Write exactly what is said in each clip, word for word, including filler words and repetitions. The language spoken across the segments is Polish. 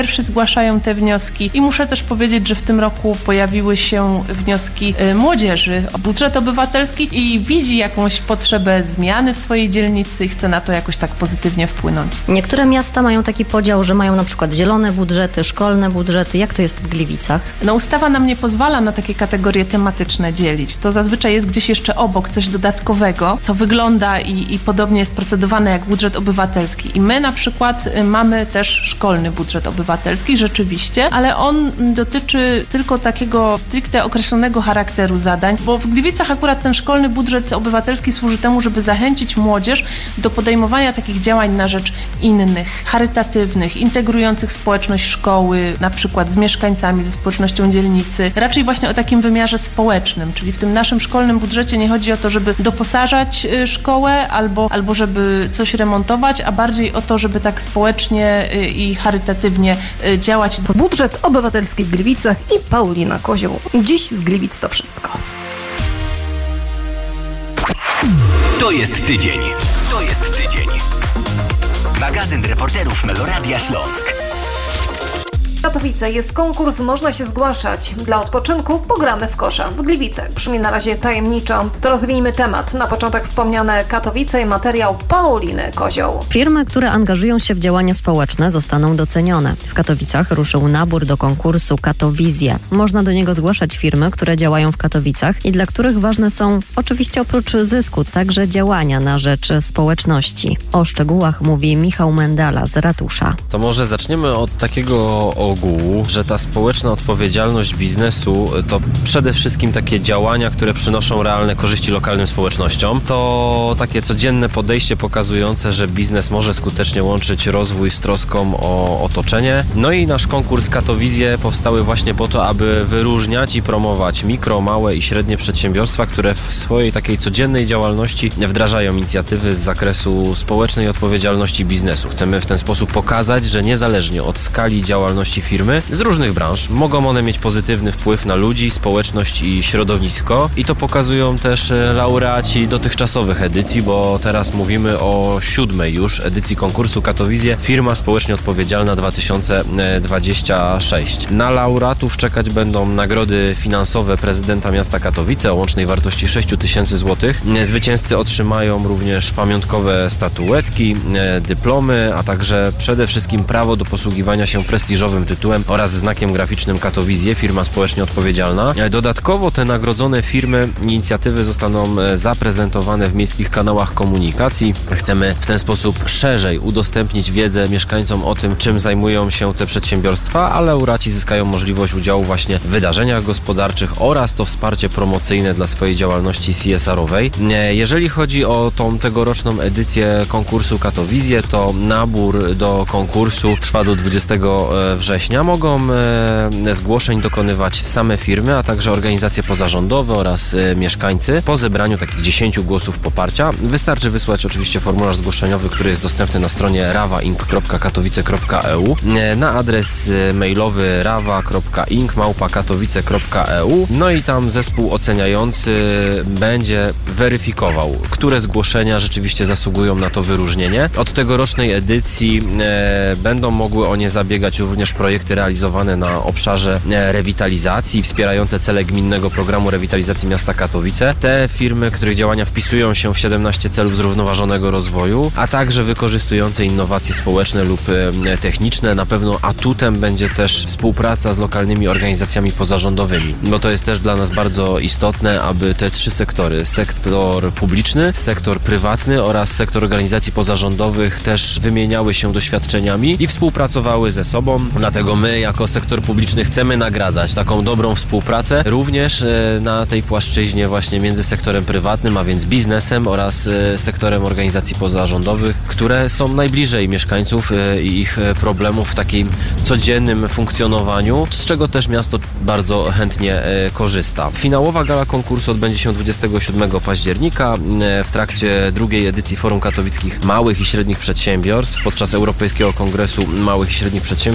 pierwszy zgłaszają te wnioski i muszę też powiedzieć, że w tym roku pojawiły się wnioski młodzieży o budżet obywatelski i widzi jakąś potrzebę zmiany w swojej dzielnicy i chce na to jakoś tak pozytywnie wpłynąć. Niektóre miasta mają taki podział, że mają na przykład zielone budżety, szkolne budżety. Jak to jest w Gliwicach? No ustawa nam nie pozwala na takie kategorie tematyczne dzielić. To zazwyczaj jest gdzieś jeszcze obok coś dodatkowego, co wygląda i, i podobnie jest procedowane jak budżet obywatelski. I my na przykład mamy też szkolny budżet obywatelski, rzeczywiście, ale on dotyczy tylko takiego stricte określonego charakteru zadań, bo w Gliwicach akurat ten szkolny budżet obywatelski służy temu, żeby zachęcić młodzież do podejmowania takich działań na rzecz innych, charytatywnych, integrujących społeczność szkoły, na przykład z mieszkańcami, ze społecznością dzielnicy, raczej właśnie o takim wymiarze społecznym, czyli w tym naszym szkolnym budżecie nie chodzi o to, żeby doposażać szkołę albo, albo żeby coś remontować, a bardziej o to, żeby tak społecznie i charytatywnie działać. Budżet obywatelski w Gliwicach i Paulina Kozioł. Dziś z Gliwic to wszystko. To jest tydzień. To jest tydzień. Magazyn reporterów Meloradia Śląsk. Katowice, jest konkurs, można się zgłaszać. Dla odpoczynku pogramy w kosza. W Gliwicach brzmi na razie tajemniczo. To rozwijmy temat. Na początek wspomniane Katowice i materiał Pauliny Kozioł. Firmy, które angażują się w działania społeczne, zostaną docenione. W Katowicach ruszył nabór do konkursu Katowizje. Można do niego zgłaszać firmy, które działają w Katowicach i dla których ważne są, oczywiście oprócz zysku, także działania na rzecz społeczności. O szczegółach mówi Michał Mendala z ratusza. To może zaczniemy od takiego ogółu, że ta społeczna odpowiedzialność biznesu to przede wszystkim takie działania, które przynoszą realne korzyści lokalnym społecznościom. To takie codzienne podejście pokazujące, że biznes może skutecznie łączyć rozwój z troską o otoczenie. No i nasz konkurs Katowizje powstały właśnie po to, aby wyróżniać i promować mikro, małe i średnie przedsiębiorstwa, które w swojej takiej codziennej działalności wdrażają inicjatywy z zakresu społecznej odpowiedzialności biznesu. Chcemy w ten sposób pokazać, że niezależnie od skali działalności firmy z różnych branż mogą one mieć pozytywny wpływ na ludzi, społeczność i środowisko. I to pokazują też laureaci dotychczasowych edycji, bo teraz mówimy o siódmej już edycji konkursu Katowizje Firma Społecznie Odpowiedzialna dwa tysiące dwudziesty szósty. Na laureatów czekać będą nagrody finansowe prezydenta miasta Katowice o łącznej wartości sześć tysięcy złotych. Zwycięzcy otrzymają również pamiątkowe statuetki, dyplomy, a także przede wszystkim prawo do posługiwania się prestiżowym tytułem oraz znakiem graficznym Katowizje, firma społecznie odpowiedzialna. Dodatkowo te nagrodzone firmy, inicjatywy zostaną zaprezentowane w miejskich kanałach komunikacji. Chcemy w ten sposób szerzej udostępnić wiedzę mieszkańcom o tym, czym zajmują się te przedsiębiorstwa, a laureaci zyskają możliwość udziału właśnie w wydarzeniach gospodarczych oraz to wsparcie promocyjne dla swojej działalności C S R-owej. Jeżeli chodzi o tą tegoroczną edycję konkursu Katowizje, to nabór do konkursu trwa do dwudziestego września. Mogą e, zgłoszeń dokonywać same firmy, a także organizacje pozarządowe oraz e, mieszkańcy. Po zebraniu takich dziesięciu głosów poparcia wystarczy wysłać oczywiście formularz zgłoszeniowy, który jest dostępny na stronie rawainc kropka katowice kropka e u e, na adres mailowy rawa kropka inc małpa katowice kropka e u. No i tam zespół oceniający będzie weryfikował, które zgłoszenia rzeczywiście zasługują na to wyróżnienie. Od tegorocznej edycji e, będą mogły o nie zabiegać również projekty realizowane na obszarze rewitalizacji, wspierające cele gminnego programu rewitalizacji miasta Katowice. Te firmy, których działania wpisują się w siedemnaście celów zrównoważonego rozwoju, a także wykorzystujące innowacje społeczne lub techniczne. Na pewno atutem będzie też współpraca z lokalnymi organizacjami pozarządowymi, bo to jest też dla nas bardzo istotne, aby te trzy sektory, sektor publiczny, sektor prywatny oraz sektor organizacji pozarządowych też wymieniały się doświadczeniami i współpracowały ze sobą. Dlatego my jako sektor publiczny chcemy nagradzać taką dobrą współpracę również na tej płaszczyźnie właśnie między sektorem prywatnym, a więc biznesem oraz sektorem organizacji pozarządowych, które są najbliżej mieszkańców i ich problemów w takim codziennym funkcjonowaniu, z czego też miasto bardzo chętnie korzysta. Finałowa gala konkursu odbędzie się dwudziestego siódmego października w trakcie drugiej edycji Forum Katowickich Małych i Średnich Przedsiębiorstw podczas Europejskiego Kongresu Małych i Średnich Przedsiębiorstw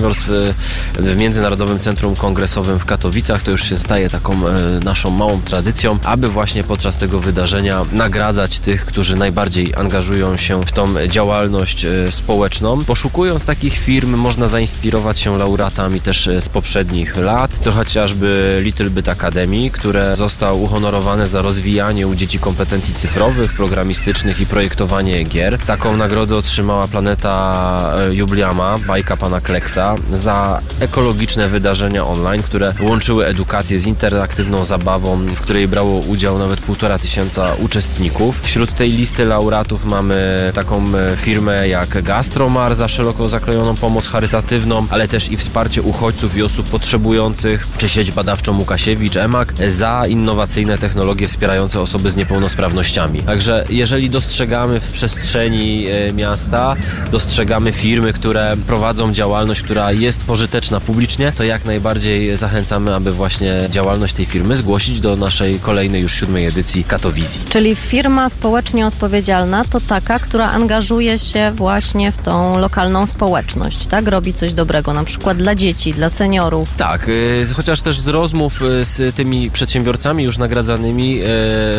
w Międzynarodowym Centrum Kongresowym w Katowicach. To już się staje taką naszą małą tradycją, aby właśnie podczas tego wydarzenia nagradzać tych, którzy najbardziej angażują się w tą działalność społeczną. Poszukując takich firm można zainspirować się laureatami też z poprzednich lat. To chociażby Little Bit Academy, które został uhonorowane za rozwijanie u dzieci kompetencji cyfrowych, programistycznych i projektowanie gier. Taką nagrodę otrzymała Planeta Jubliama, bajka pana Kleksa, za ekologiczne wydarzenia online, które łączyły edukację z interaktywną zabawą, w której brało udział nawet półtora tysiąca uczestników. Wśród tej listy laureatów mamy taką firmę jak Gastromar za szeroko zakrojoną pomoc charytatywną, ale też i wsparcie uchodźców i osób potrzebujących, czy sieć badawczą Łukasiewicz, EMAK za innowacyjne technologie wspierające osoby z niepełnosprawnościami. Także jeżeli dostrzegamy w przestrzeni miasta, dostrzegamy firmy, które prowadzą działalność, która jest pożyteczna publicznie, to jak najbardziej zachęcamy, aby właśnie działalność tej firmy zgłosić do naszej kolejnej już siódmej edycji Katowizji. Czyli firma społecznie odpowiedzialna to taka, która angażuje się właśnie w tą lokalną społeczność, tak? Robi coś dobrego, na przykład dla dzieci, dla seniorów. Tak, yy, chociaż też z rozmów yy, z tymi przedsiębiorcami już nagradzanymi yy,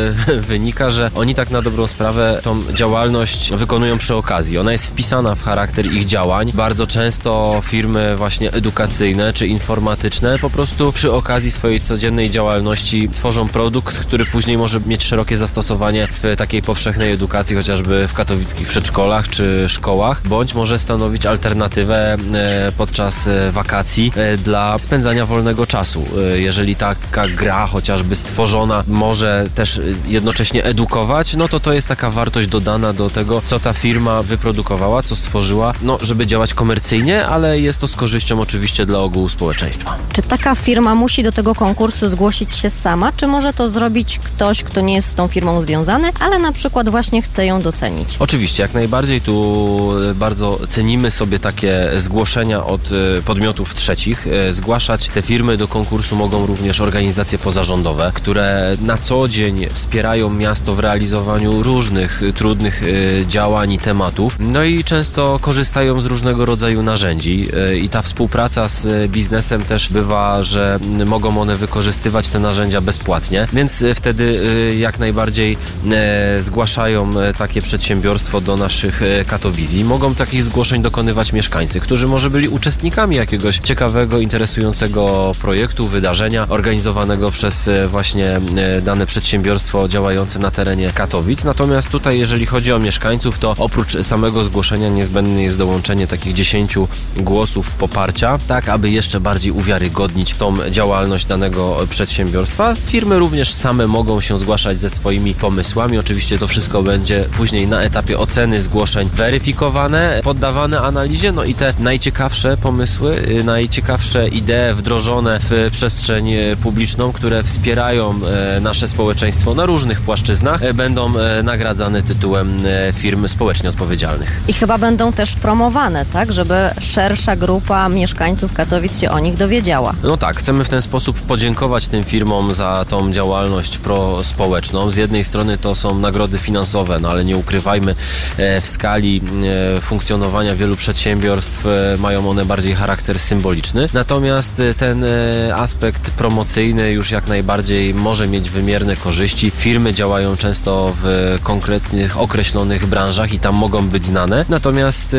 wynika, że oni tak na dobrą sprawę tą działalność wykonują przy okazji. Ona jest wpisana w charakter ich działań. Bardzo często firmy właśnie edukacyjne czy informatyczne po prostu przy okazji swojej codziennej działalności tworzą produkt, który później może mieć szerokie zastosowanie w takiej powszechnej edukacji, chociażby w katowickich przedszkolach czy szkołach, bądź może stanowić alternatywę podczas wakacji dla spędzania wolnego czasu. Jeżeli taka gra chociażby stworzona może też jednocześnie edukować, no to to jest taka wartość dodana do tego, co ta firma wyprodukowała, co stworzyła, no żeby działać komercyjnie, ale jest to z korzyścią oczywiście dla ogółu społeczeństwa. Czy taka firma musi do tego konkursu zgłosić się sama, czy może to zrobić ktoś, kto nie jest z tą firmą związany, ale na przykład właśnie chce ją docenić? Oczywiście, jak najbardziej. Tu bardzo cenimy sobie takie zgłoszenia od podmiotów trzecich. Zgłaszać te firmy do konkursu mogą również organizacje pozarządowe, które na co dzień wspierają miasto w realizowaniu różnych trudnych działań i tematów. No i często korzystają z różnego rodzaju narzędzi i ta współpraca z biznesem też bywa, że mogą one wykorzystywać te narzędzia bezpłatnie, więc wtedy jak najbardziej zgłaszają takie przedsiębiorstwo do naszych Katowizji. Mogą takich zgłoszeń dokonywać mieszkańcy, którzy może byli uczestnikami jakiegoś ciekawego, interesującego projektu, wydarzenia organizowanego przez właśnie dane przedsiębiorstwo działające na terenie Katowic. Natomiast tutaj, jeżeli chodzi o mieszkańców, to oprócz samego zgłoszenia niezbędne jest dołączenie takich dziesięciu głosów poparcia, tak aby jeszcze bardziej uwiarygodnić tą działalność danego przedsiębiorstwa. Firmy również same mogą się zgłaszać ze swoimi pomysłami. Oczywiście to wszystko będzie później na etapie oceny zgłoszeń weryfikowane, poddawane analizie, no i te najciekawsze pomysły, najciekawsze idee wdrożone w przestrzeń publiczną, które wspierają nasze społeczeństwo na różnych płaszczyznach, będą nagradzane tytułem firm społecznie odpowiedzialnych. I chyba będą też promowane, tak? Żeby szersza grupa mieszkańców Katowic się o nich dowiedziała. No tak, chcemy w ten sposób podziękować tym firmom za tą działalność prospołeczną. Z jednej strony to są nagrody finansowe, no ale nie ukrywajmy, w skali funkcjonowania wielu przedsiębiorstw mają one bardziej charakter symboliczny. Natomiast ten aspekt promocyjny już jak najbardziej może mieć wymierne korzyści. Firmy działają często w konkretnych, określonych branżach i tam mogą być znane. Natomiast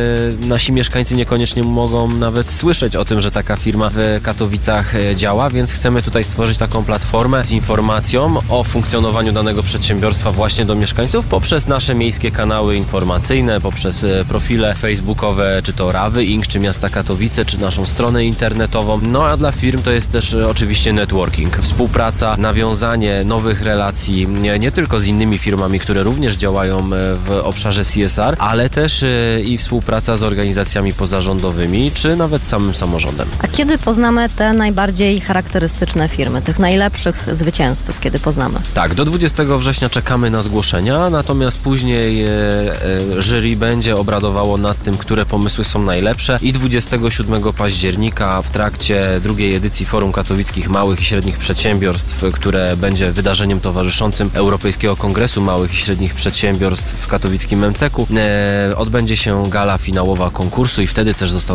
nasi mieszkańcy niekoniecznie mogą nawet słyszeć o tym, że taka firma w Katowicach działa, więc chcemy tutaj stworzyć taką platformę z informacją o funkcjonowaniu danego przedsiębiorstwa właśnie do mieszkańców poprzez nasze miejskie kanały informacyjne, poprzez profile facebookowe, czy to Rawy Inc, czy Miasta Katowice, czy naszą stronę internetową. No a dla firm to jest też oczywiście networking, współpraca, nawiązanie nowych relacji, nie, nie tylko z innymi firmami, które również działają w obszarze C S R, ale też i współpraca z organizacjami pozarządowymi, czy nawet samym samorządem. A kiedy poznamy te najbardziej charakterystyczne firmy, tych najlepszych zwycięzców, kiedy poznamy? Tak, do dwudziestego września czekamy na zgłoszenia, natomiast później e, e, jury będzie obradowało nad tym, które pomysły są najlepsze i dwudziestego siódmego października w trakcie drugiej edycji Forum Katowickich Małych i Średnich Przedsiębiorstw, które będzie wydarzeniem towarzyszącym Europejskiego Kongresu Małych i Średnich Przedsiębiorstw w katowickim M C K u, e, odbędzie się gala finałowa konkursu i wtedy też zostaną wręczone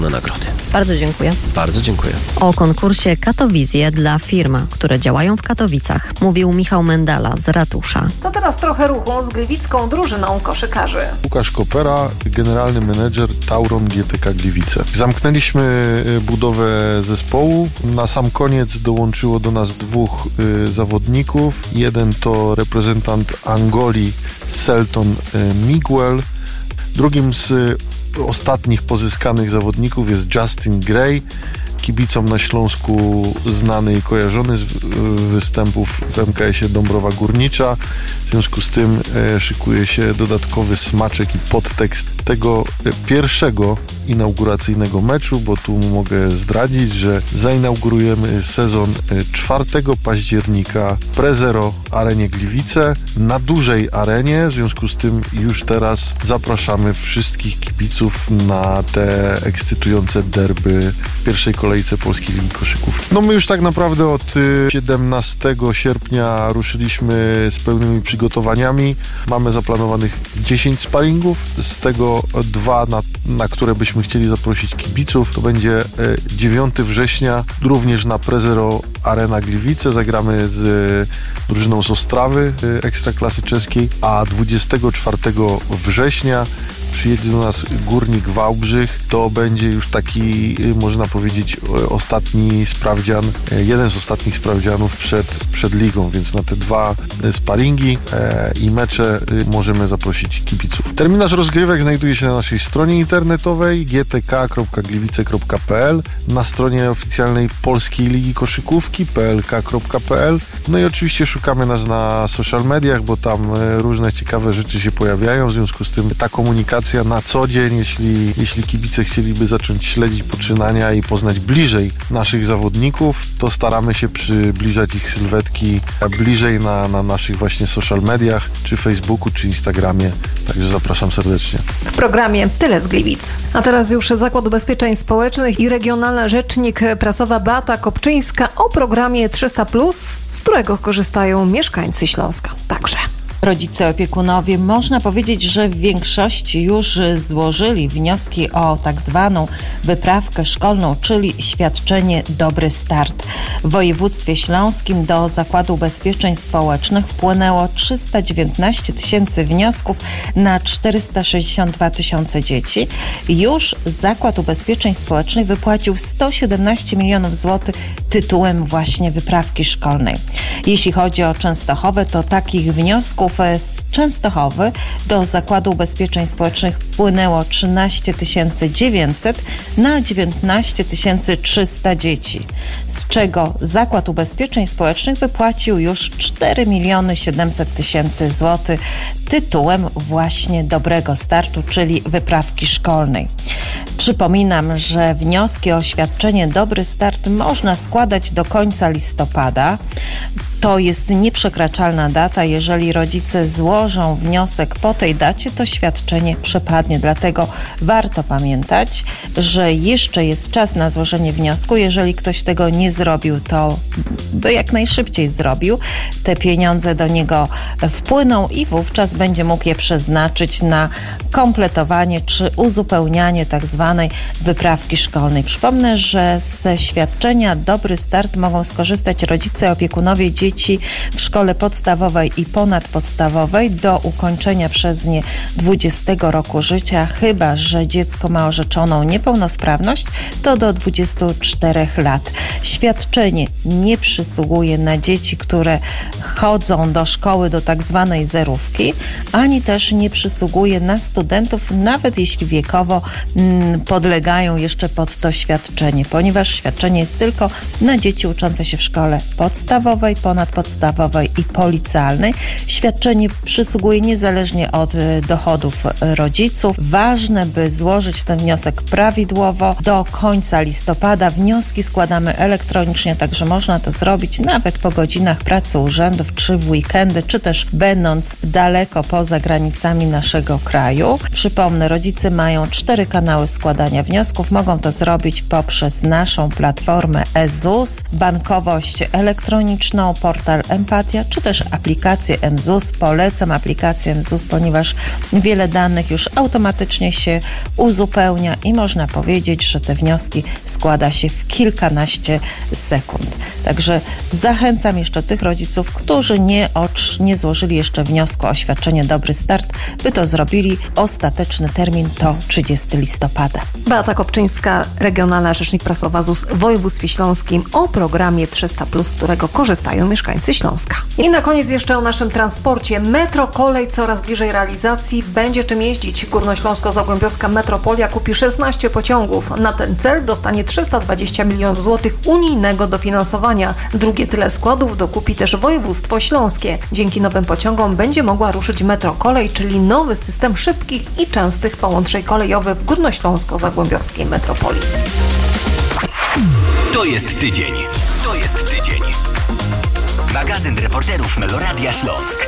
zadowolone nagrody. Bardzo dziękuję. Bardzo dziękuję. O konkursie Katowizje dla firm, które działają w Katowicach, mówił Michał Mendala z ratusza. To teraz trochę ruchu z gliwicką drużyną koszykarzy. Łukasz Kopera, generalny menedżer Tauron G T K Gliwice. Zamknęliśmy budowę zespołu. Na sam koniec dołączyło do nas dwóch y, zawodników. Jeden to reprezentant Angolii Selton y, Miguel. Drugim z y, ostatnich pozyskanych zawodników jest Justin Gray, kibicom na Śląsku znany i kojarzony z występów w M K S-ie Dąbrowa Górnicza. W związku z tym e, szykuje się dodatkowy smaczek i podtekst tego e, pierwszego inauguracyjnego meczu, bo tu mogę zdradzić, że zainaugurujemy sezon czwartego października w Prezero Arenie Gliwice na dużej arenie. W związku z tym już teraz zapraszamy wszystkich kibiców na te ekscytujące derby w pierwszej kolejce Polskiej Ligi Koszykówki. No my już tak naprawdę od siedemnastego sierpnia ruszyliśmy z pełnymi przygotowaniami. Mamy zaplanowanych dziesięć sparingów, z tego dwa, na, na które byśmy chcieli zaprosić kibiców. To będzie dziewiątego września, również na Prezero Arena Gliwice. Zagramy z drużyną z Ostrawy Ekstraklasy Czeskiej, a dwudziestego czwartego września przyjedzie do nas Górnik Wałbrzych. To będzie już taki, można powiedzieć, ostatni sprawdzian, jeden z ostatnich sprawdzianów przed, przed ligą, więc na te dwa sparingi e, i mecze możemy zaprosić kibiców. Terminarz rozgrywek znajduje się na naszej stronie internetowej g t k kropka gliwice kropka p l, na stronie oficjalnej Polskiej Ligi Koszykówki p l k kropka p l. No i oczywiście szukamy nas na social mediach, bo tam różne ciekawe rzeczy się pojawiają, w związku z tym ta komunikacja na co dzień, jeśli, jeśli kibice chcieliby zacząć śledzić poczynania i poznać bliżej naszych zawodników, to staramy się przybliżać ich sylwetki bliżej na, na naszych właśnie social mediach, czy Facebooku, czy Instagramie. Także zapraszam serdecznie. W programie tyle z Gliwic. A teraz już Zakład Ubezpieczeń Społecznych i regionalna rzecznik prasowa Beata Kopczyńska o programie trzysta plus, z którego korzystają mieszkańcy Śląska także. Rodzice, opiekunowie, można powiedzieć, że w większości już złożyli wnioski o tak zwaną wyprawkę szkolną, czyli świadczenie Dobry Start. W województwie śląskim do Zakładu Ubezpieczeń Społecznych wpłynęło trzysta dziewiętnaście tysięcy wniosków na czterysta sześćdziesiąt dwa tysiące dzieci. Już Zakład Ubezpieczeń Społecznych wypłacił sto siedemnaście milionów złotych tytułem właśnie wyprawki szkolnej. Jeśli chodzi o Częstochowę, to takich wniosków z Częstochowy do Zakładu Ubezpieczeń Społecznych wpłynęło trzynaście tysięcy dziewięćset na dziewiętnaście tysięcy trzysta dzieci, z czego Zakład Ubezpieczeń Społecznych wypłacił już cztery miliony siedemset tysięcy złotych tytułem właśnie Dobrego Startu, czyli wyprawki szkolnej. Przypominam, że wnioski o świadczenie Dobry Start można składać do końca listopada. To jest nieprzekraczalna data. Jeżeli rodzice złożą wniosek po tej dacie, to świadczenie przepadnie. Dlatego warto pamiętać, że jeszcze jest czas na złożenie wniosku. Jeżeli ktoś tego nie zrobił, to by jak najszybciej zrobił. Te pieniądze do niego wpłyną i wówczas będzie mógł je przeznaczyć na kompletowanie czy uzupełnianie tak zwanej wyprawki szkolnej. Przypomnę, że ze świadczenia Dobry Start mogą skorzystać rodzice, opiekunowie dzieci w szkole podstawowej i ponadpodstawowej do ukończenia przez nie dwudziestego roku życia, chyba że dziecko ma orzeczoną niepełnosprawność, to do dwudziestu czterech lat. Świadczenie nie przysługuje na dzieci, które chodzą do szkoły do tak zwanej zerówki, ani też nie przysługuje na studentów, nawet jeśli wiekowo mm, podlegają jeszcze pod to świadczenie, ponieważ świadczenie jest tylko na dzieci uczące się w szkole podstawowej, ponadpodstawowej i policealnej. Świadczenie przysługuje niezależnie od dochodów rodziców. Ważne, by złożyć ten wniosek prawidłowo do końca listopada. Wnioski składamy elektronicznie, także można to zrobić nawet po godzinach pracy urzędów, czy w weekendy, czy też będąc daleko poza granicami naszego kraju. Przypomnę, rodzice mają cztery kanały składania wniosków. Mogą to zrobić poprzez naszą platformę e ZUS, bankowość elektroniczną, portal Empatia, czy też aplikację M Z U S. Polecam aplikację M Z U S, ponieważ wiele danych już automatycznie się uzupełnia i można powiedzieć, że te wnioski składa się w kilkanaście sekund. Także zachęcam jeszcze tych rodziców, którzy nie, ocz, nie złożyli jeszcze wniosku o świadczenie Dobry Start, by to zrobili. Ostateczny termin to trzydziestego listopada. Beata Kopczyńska, regionalna rzecznik prasowa Z U S w województwie śląskim o programie trzysta plus, z którego korzystają mieszkańcy Śląska. I na koniec jeszcze o naszym transporcie. Metrokolej coraz bliżej realizacji. Będzie czym jeździć. Górnośląsko-Zagłębiowska Metropolia kupi szesnaście pociągów. Na ten cel dostanie trzysta dwadzieścia milionów złotych unijnego dofinansowania. Drugie tyle składów dokupi też województwo śląskie. Dzięki nowym pociągom będzie mogła ruszyć Metrokolej, czyli nowy system szybkich i częstych połączeń kolejowych w Górnośląsko-Zagłębiowskiej Metropolii. To jest tydzień. To jest tydzień. Magazyn reporterów Meloradia Śląsk.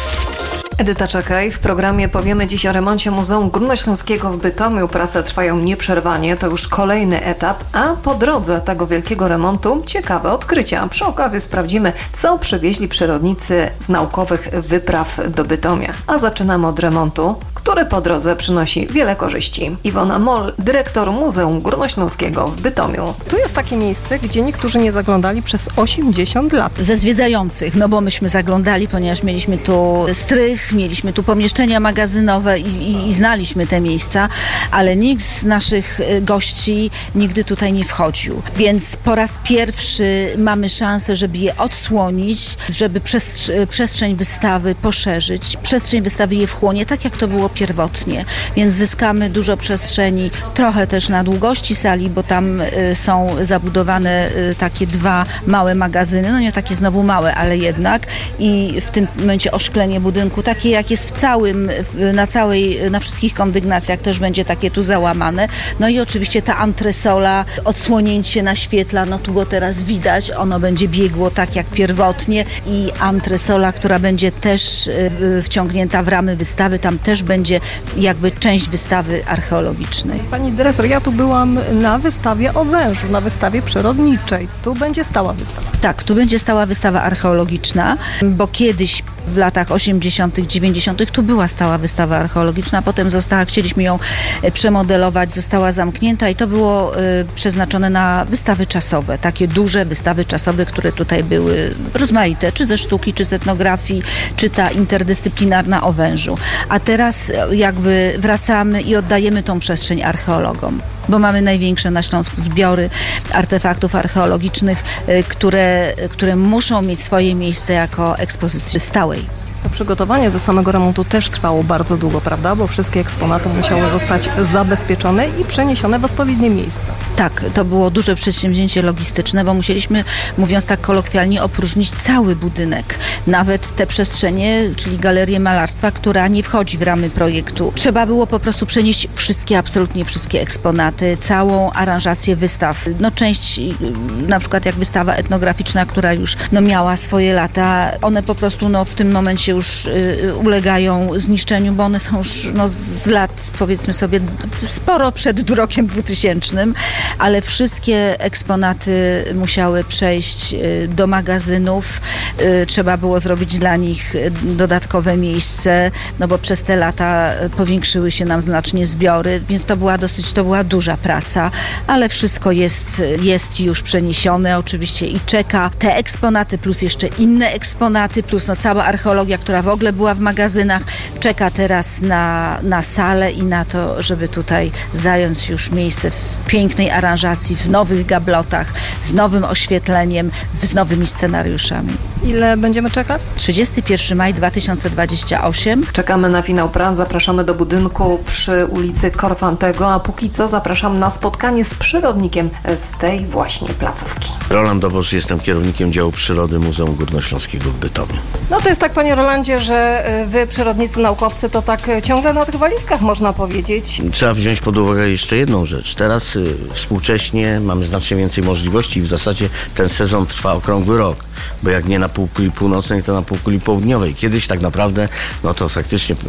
Edyta Czekaj. W programie powiemy dziś o remoncie Muzeum Górnośląskiego w Bytomiu. Prace trwają nieprzerwanie, to już kolejny etap, a po drodze tego wielkiego remontu ciekawe odkrycia. Przy okazji sprawdzimy, co przywieźli przyrodnicy z naukowych wypraw do Bytomia. A zaczynamy od remontu, który po drodze przynosi wiele korzyści. Iwona Moll, dyrektor Muzeum Górnośląskiego w Bytomiu. Tu jest takie miejsce, gdzie niektórzy nie zaglądali przez osiemdziesiąt lat. Ze zwiedzających, no bo myśmy zaglądali, ponieważ mieliśmy tu strych, mieliśmy tu pomieszczenia magazynowe i, i, i znaliśmy te miejsca, ale nikt z naszych gości nigdy tutaj nie wchodził. Więc po raz pierwszy mamy szansę, żeby je odsłonić, żeby przestrz- przestrzeń wystawy poszerzyć. Przestrzeń wystawy je wchłonie, tak jak to było pierwotnie, więc zyskamy dużo przestrzeni, trochę też na długości sali, bo tam y, są zabudowane y, takie dwa małe magazyny, no nie takie znowu małe, ale jednak, i w tym momencie oszklenie budynku takie, jak jest w całym, w, na całej, na wszystkich kondygnacjach też będzie takie tu załamane. No i oczywiście ta antresola, odsłonięcie naświetla, no tu go teraz widać, ono będzie biegło tak jak pierwotnie, i antresola, która będzie też y, wciągnięta w ramy wystawy, tam też będzie jakby część wystawy archeologicznej. Pani dyrektor, ja tu byłam na wystawie o wężu, na wystawie przyrodniczej. Tu będzie stała wystawa. Tak, tu będzie stała wystawa archeologiczna, bo kiedyś w latach osiemdziesiątych, dziewięćdziesiątych tu była stała wystawa archeologiczna, potem została, chcieliśmy ją przemodelować, została zamknięta i to było y, przeznaczone na wystawy czasowe, takie duże wystawy czasowe, które tutaj były rozmaite, czy ze sztuki, czy z etnografii, czy ta interdyscyplinarna o wężu. A teraz jakby wracamy i oddajemy tą przestrzeń archeologom, bo mamy największe na Śląsku zbiory artefaktów archeologicznych, y, które, które muszą mieć swoje miejsce jako ekspozycji stałej. To przygotowanie do samego remontu też trwało bardzo długo, prawda? Bo wszystkie eksponaty musiały zostać zabezpieczone i przeniesione w odpowiednie miejsce. Tak, to było duże przedsięwzięcie logistyczne, bo musieliśmy, mówiąc tak kolokwialnie, opróżnić cały budynek. Nawet te przestrzenie, czyli galerię malarstwa, która nie wchodzi w ramy projektu. Trzeba było po prostu przenieść wszystkie, absolutnie wszystkie eksponaty, całą aranżację wystaw. No część, na przykład jak wystawa etnograficzna, która już no, miała swoje lata, one po prostu no, w tym momencie już y, ulegają zniszczeniu, bo one są już no, z lat, powiedzmy sobie, sporo przed rokiem dwutysięcznym, ale wszystkie eksponaty musiały przejść y, do magazynów. Y, trzeba było zrobić dla nich dodatkowe miejsce, no bo przez te lata powiększyły się nam znacznie zbiory, więc to była dosyć, to była duża praca, ale wszystko jest, jest już przeniesione oczywiście i czeka te eksponaty, plus jeszcze inne eksponaty, plus no cała archeologia, która w ogóle była w magazynach, czeka teraz na, na salę i na to, żeby tutaj zająć już miejsce w pięknej aranżacji, w nowych gablotach, z nowym oświetleniem, z nowymi scenariuszami. Ile będziemy czekać? trzydziestego pierwszego maja dwa tysiące dwudziestego ósmego. Czekamy na finał prac, zapraszamy do budynku przy ulicy Korfantego, a póki co zapraszam na spotkanie z przyrodnikiem z tej właśnie placówki. Roland Dobosz, jestem kierownikiem działu przyrody Muzeum Górnośląskiego w Bytomiu. No to jest tak, panie Rolandzie, że wy, przyrodnicy, naukowcy, to tak ciągle na tych walizkach, można powiedzieć. Trzeba wziąć pod uwagę jeszcze jedną rzecz. Teraz y, współcześnie mamy znacznie więcej możliwości i w zasadzie ten sezon trwa okrągły rok, bo jak nie na półkuli północnej, to na półkuli południowej. Kiedyś tak naprawdę, no to faktycznie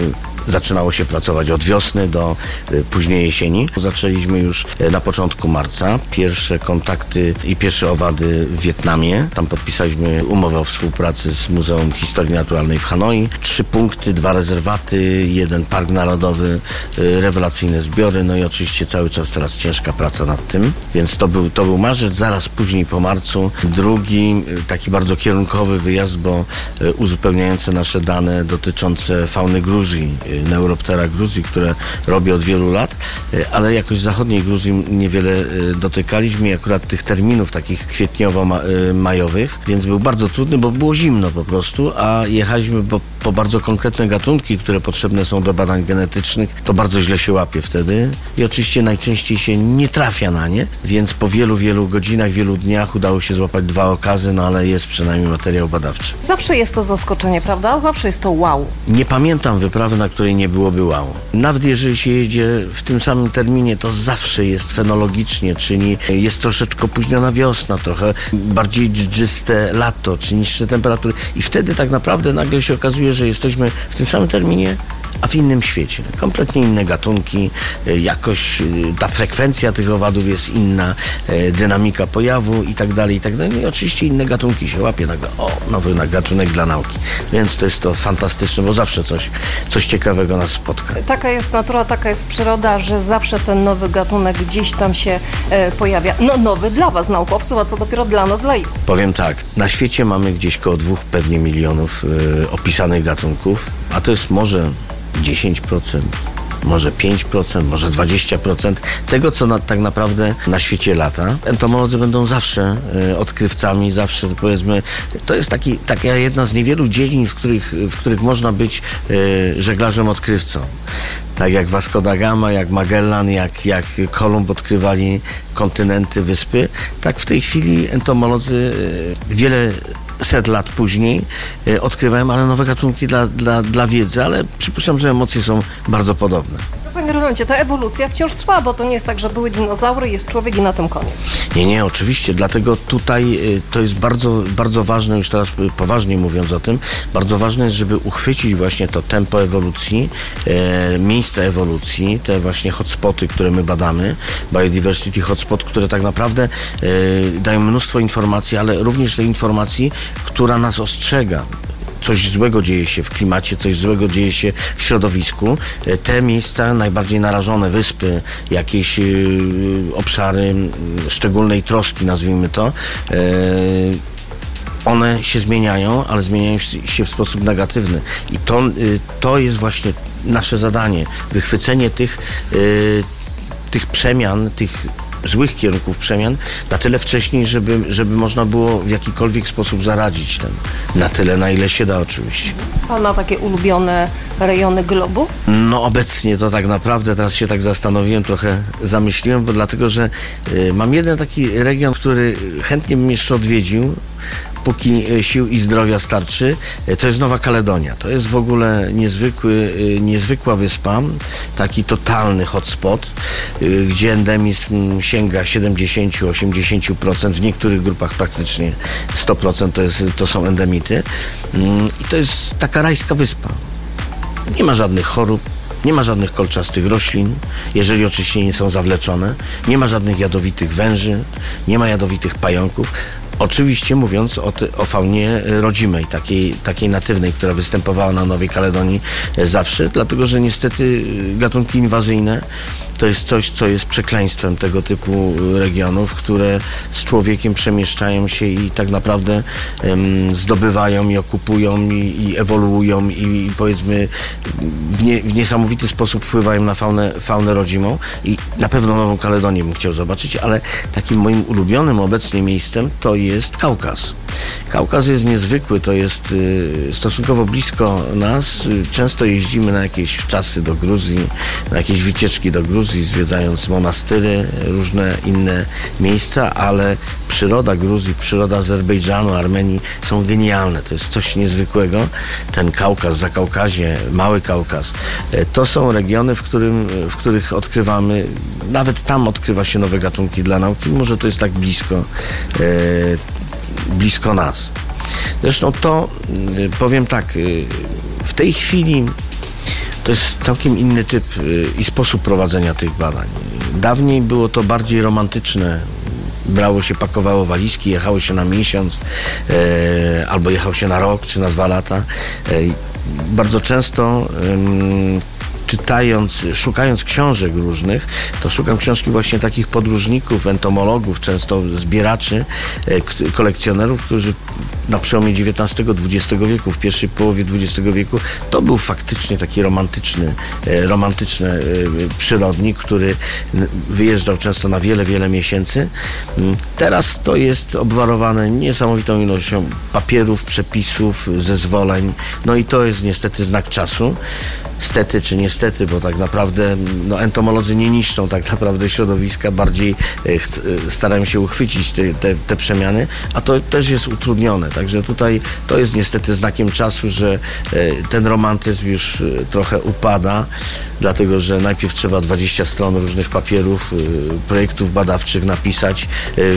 Zaczynało się pracować od wiosny do y, późnej jesieni. Zaczęliśmy już y, na początku marca. Pierwsze kontakty i pierwsze owady w Wietnamie. Tam podpisaliśmy umowę o współpracy z Muzeum Historii Naturalnej w Hanoi. Trzy punkty, dwa rezerwaty, jeden park narodowy, y, rewelacyjne zbiory, no i oczywiście cały czas teraz ciężka praca nad tym. Więc to był, to był marzec, zaraz później po marcu. Drugi, y, taki bardzo kierunkowy wyjazd, bo y, uzupełniający nasze dane dotyczące fauny Gruzji, y, Neuroptera Gruzji, które robię od wielu lat, y, ale jakoś zachodniej Gruzji niewiele y, dotykaliśmy i akurat tych terminów takich kwietniowo-majowych, więc był bardzo trudny, bo było zimno po prostu, a jechaliśmy po, po bardzo konkretne gatunki, które potrzebne są do badań genetycznych, to bardzo źle się łapie wtedy i oczywiście najczęściej się nie trafia na nie, więc po wielu, wielu godzinach, wielu dniach udało się złapać dwa okazy, no ale jest przynajmniej materiał badawczy. Zawsze jest to zaskoczenie, prawda? Zawsze jest to wow. Nie pamiętam wyprawy, na której nie byłoby wow. Nawet jeżeli się jedzie w tym samym terminie, to zawsze jest fenologicznie, czyli jest troszeczkę opóźniona wiosna, trochę bardziej dżdżyste lato, czy niższe temperatury i wtedy tak naprawdę nagle się okazuje, że jesteśmy w tym samym terminie, a w innym świecie. Kompletnie inne gatunki, jakoś ta frekwencja tych owadów jest inna, dynamika pojawu i tak dalej, i tak dalej. No i oczywiście inne gatunki się łapie nagle. O, nowy gatunek dla nauki. Więc to jest to fantastyczne, bo zawsze coś, coś ciekawego nas spotka. Taka jest natura, taka jest przyroda, że zawsze ten nowy gatunek gdzieś tam się e, pojawia. No nowy dla was, naukowców, a co dopiero dla nas, laików. Powiem tak, na świecie mamy gdzieś koło dwóch pewnie milionów y, opisanych gatunków, a to jest może dziesięć procent, może pięć procent, może dwadzieścia procent tego, co na, tak naprawdę na świecie lata. Entomolodzy będą zawsze y, odkrywcami, zawsze powiedzmy, to jest taki, taka jedna z niewielu dziedzin, w których, w których można być y, żeglarzem odkrywcą. Tak jak Vasco da Gama, jak Magellan, jak, jak Kolumb odkrywali kontynenty, wyspy, tak w tej chwili entomolodzy y, wiele set lat później y, odkrywałem, ale nowe gatunki dla, dla, dla wiedzy, ale przypuszczam, że emocje są bardzo podobne. Panie Rolandzie, ta ewolucja wciąż trwa, bo to nie jest tak, że były dinozaury, jest człowiek i na tym koniec. Nie, nie, oczywiście, dlatego tutaj y, to jest bardzo, bardzo ważne, już teraz y, poważnie mówiąc o tym, bardzo ważne jest, żeby uchwycić właśnie to tempo ewolucji, y, miejsca ewolucji, te właśnie hotspoty, które my badamy, Biodiversity Hotspot, które tak naprawdę y, dają mnóstwo informacji, ale również tej informacji, która nas ostrzega. Coś złego dzieje się w klimacie, coś złego dzieje się w środowisku. Te miejsca najbardziej narażone, wyspy, jakieś yy, obszary yy, szczególnej troski, nazwijmy to, yy, one się zmieniają, ale zmieniają się w sposób negatywny. I to, yy, to jest właśnie nasze zadanie. Wychwycenie tych, yy, tych przemian, tych złych kierunków przemian na tyle wcześniej, żeby, żeby można było w jakikolwiek sposób zaradzić tym. Na tyle, na ile się da oczywiście. Pan ma takie ulubione rejony globu? No obecnie to tak naprawdę, teraz się tak zastanowiłem, trochę zamyśliłem, bo dlatego, że y, mam jeden taki region, który chętnie bym jeszcze odwiedził, póki sił i zdrowia starczy, to jest Nowa Kaledonia. To jest w ogóle niezwykły, niezwykła wyspa, taki totalny hotspot, gdzie endemizm sięga siedemdziesiąt do osiemdziesięciu procent, w niektórych grupach praktycznie sto procent to, jest, to są endemity. I to jest taka rajska wyspa. Nie ma żadnych chorób, nie ma żadnych kolczastych roślin, jeżeli oczywiście nie są zawleczone, nie ma żadnych jadowitych węży, nie ma jadowitych pająków. Oczywiście mówiąc o, ty, o faunie rodzimej, takiej, takiej natywnej, która występowała na Nowej Kaledonii zawsze, dlatego że niestety gatunki inwazyjne to jest coś, co jest przekleństwem tego typu regionów, które z człowiekiem przemieszczają się i tak naprawdę um, zdobywają i okupują i, i ewoluują i, i powiedzmy w, nie, w niesamowity sposób wpływają na faunę, faunę rodzimą i na pewno Nową Kaledonię bym chciał zobaczyć, ale takim moim ulubionym obecnie miejscem to jest Kaukaz. Kaukaz jest niezwykły, to jest y, stosunkowo blisko nas. Y, często jeździmy na jakieś czasy do Gruzji, na jakieś wycieczki do Gruzji, zwiedzając monastyry, różne inne miejsca, ale przyroda Gruzji, przyroda Azerbejdżanu, Armenii są genialne. To jest coś niezwykłego. Ten Kaukaz, Zakaukazie, Mały Kaukaz, y, to są regiony, w, którym, w których odkrywamy, nawet tam odkrywa się nowe gatunki dla nauki, mimo że to jest tak blisko y, blisko nas. Zresztą to, powiem tak, w tej chwili to jest całkiem inny typ i sposób prowadzenia tych badań. Dawniej było to bardziej romantyczne. Brało się, pakowało walizki, jechało się na miesiąc, e, albo jechało się na rok, czy na dwa lata. E, bardzo często e, czytając, szukając książek różnych, to szukam książki właśnie takich podróżników, entomologów, często zbieraczy, e, kolekcjonerów, którzy na przełomie dziewiętnastego dwudziestego wieku, w pierwszej połowie dwudziestego wieku, to był faktycznie taki romantyczny, e, romantyczny e, przyrodnik, który wyjeżdżał często na wiele, wiele miesięcy. Teraz to jest obwarowane niesamowitą ilością papierów, przepisów, zezwoleń, no i to jest niestety znak czasu. Stety czy niestety, bo tak naprawdę no, entomolodzy nie niszczą tak naprawdę środowiska, bardziej e, ch- starają się uchwycić te, te, te przemiany, a to też jest utrudnione. Także tutaj to jest niestety znakiem czasu, że e, ten romantyzm już e, trochę upada, dlatego że najpierw trzeba dwadzieścia stron różnych papierów, e, projektów badawczych napisać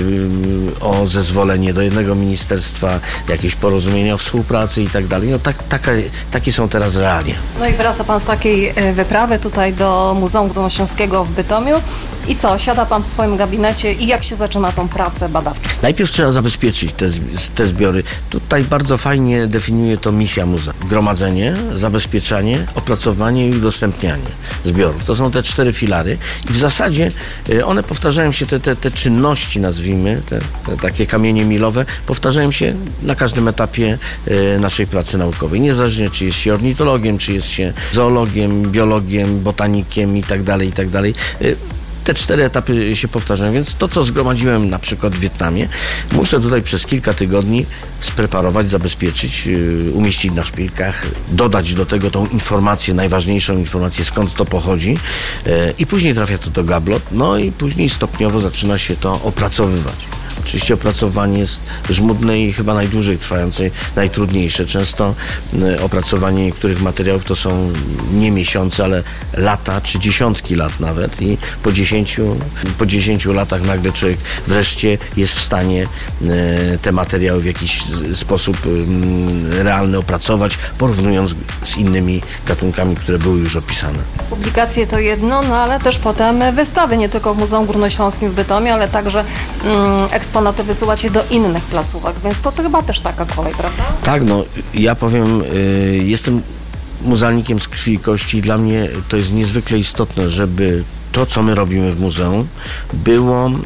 e, o zezwolenie do jednego ministerstwa, jakieś porozumienia o współpracy i tak dalej. No tak, taka, takie są teraz realia. No i wraca pan z takiej wyprawy tutaj do Muzeum Górnośląskiego w Bytomiu i co? Siada pan w swoim gabinecie i jak się zaczyna tą pracę badawczą? Najpierw trzeba zabezpieczyć te, te zbiory. Tutaj bardzo fajnie definiuje to misja muzeum. Gromadzenie, zabezpieczanie, opracowanie i udostępnianie zbiorów. To są te cztery filary i w zasadzie one powtarzają się, te, te, te czynności, nazwijmy, te, te takie kamienie milowe, powtarzają się na każdym etapie naszej pracy naukowej. Niezależnie, czy jest się ornitologiem, czy jest się zoologiem, biologiem, botanikiem i tak dalej, i tak dalej. Te cztery etapy się powtarzają, więc to, co zgromadziłem na przykład w Wietnamie, muszę tutaj przez kilka tygodni spreparować, zabezpieczyć, umieścić na szpilkach, dodać do tego tą informację, najważniejszą informację, skąd to pochodzi i później trafia to do gablot, no i później stopniowo zaczyna się to opracowywać. Oczywiście opracowanie jest żmudne i chyba najdłużej trwające, najtrudniejsze. Często opracowanie niektórych materiałów to są nie miesiące, ale lata czy dziesiątki lat nawet i po dziesięciu, po dziesięciu latach nagle człowiek wreszcie jest w stanie te materiały w jakiś sposób realny opracować, porównując z innymi gatunkami, które były już opisane. Publikacje to jedno, no ale też potem wystawy, nie tylko w Muzeum Górnośląskim w Bytomiu, ale także mm, eksponaty wysyłacie do innych placówek, więc to, to chyba też taka kolej, prawda? Tak, no ja powiem, y, jestem muzealnikiem z krwi i kości i dla mnie to jest niezwykle istotne, żeby to, co my robimy w muzeum, było y,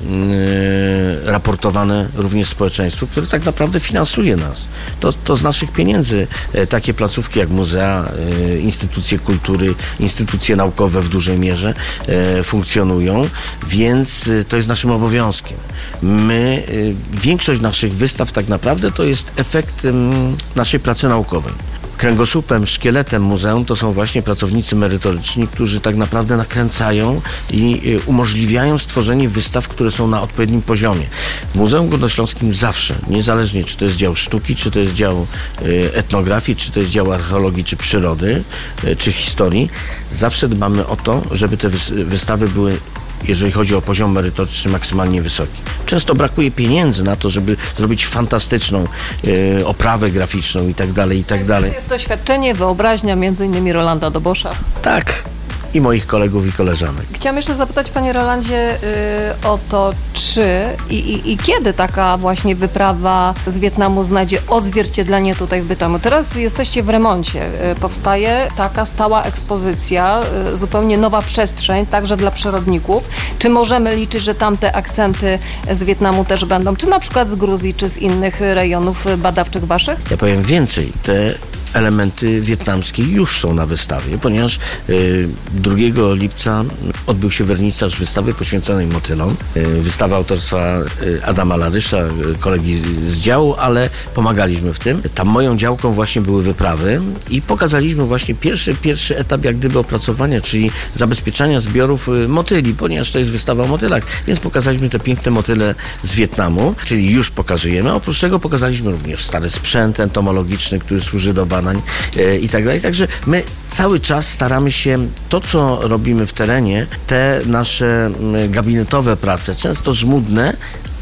raportowane również społeczeństwu, które tak naprawdę finansuje nas. To, to z naszych pieniędzy y, takie placówki jak muzea, y, instytucje kultury, instytucje naukowe w dużej mierze y, funkcjonują, więc y, to jest naszym obowiązkiem. My, y, większość naszych wystaw tak naprawdę to jest efekt y, naszej pracy naukowej. Kręgosłupem, szkieletem muzeum to są właśnie pracownicy merytoryczni, którzy tak naprawdę nakręcają i umożliwiają stworzenie wystaw, które są na odpowiednim poziomie. W Muzeum Górnośląskim zawsze, niezależnie czy to jest dział sztuki, czy to jest dział etnografii, czy to jest dział archeologii, czy przyrody, czy historii, zawsze dbamy o to, żeby te wystawy były, jeżeli chodzi o poziom merytoryczny, maksymalnie wysoki. Często brakuje pieniędzy na to, żeby zrobić fantastyczną e, oprawę graficzną i tak dalej, i tak dalej. Jest doświadczenie, wyobraźnia, między innymi Rolanda Dobosza. Tak. I moich kolegów i koleżanek. Chciałam jeszcze zapytać, panie Rolandzie, yy, o to, czy i, i, i kiedy taka właśnie wyprawa z Wietnamu znajdzie odzwierciedlenie tutaj w Bytomiu. Teraz jesteście w remoncie. Yy, powstaje taka stała ekspozycja, yy, zupełnie nowa przestrzeń, także dla przyrodników. Czy możemy liczyć, że tamte akcenty z Wietnamu też będą? Czy na przykład z Gruzji, czy z innych rejonów badawczych waszych? Ja powiem więcej. Te elementy wietnamskie już są na wystawie, ponieważ y, drugiego lipca odbył się wernisaż wystawy poświęconej motylom. Y, wystawa autorstwa y, Adama Larysza, y, kolegi z, z działu, ale pomagaliśmy w tym. Tam moją działką właśnie były wyprawy i pokazaliśmy właśnie pierwszy, pierwszy etap jak gdyby opracowania, czyli zabezpieczania zbiorów y, motyli, ponieważ to jest wystawa o motylach, więc pokazaliśmy te piękne motyle z Wietnamu, czyli już pokazujemy. Oprócz tego pokazaliśmy również stary sprzęt entomologiczny, który służy do badań i tak dalej. Także my cały czas staramy się to, co robimy w terenie, te nasze gabinetowe prace, często żmudne,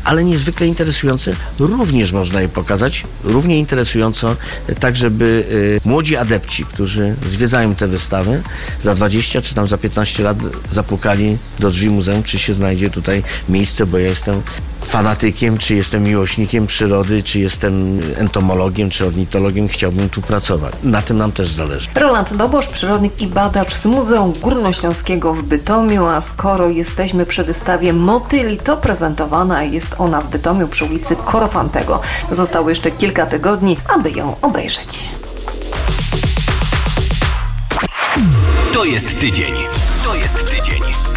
ale niezwykle interesujące. Również można je pokazać, równie interesująco, tak żeby młodzi adepci, którzy zwiedzają tę wystawę, za dwadzieścia czy tam za piętnaście lat zapukali do drzwi muzeum, czy się znajdzie tutaj miejsce, bo ja jestem fanatykiem, czy jestem miłośnikiem przyrody, czy jestem entomologiem, czy ornitologiem, chciałbym tu pracować. Na tym nam też zależy. Roland Dobosz, przyrodnik i badacz z Muzeum Górnośląskiego w Bytomiu, a skoro jesteśmy przy wystawie motyli, to prezentowana jest ona w Bytomiu przy ulicy Korfantego. Zostało jeszcze kilka tygodni, aby ją obejrzeć. To jest tydzień. To jest tydzień.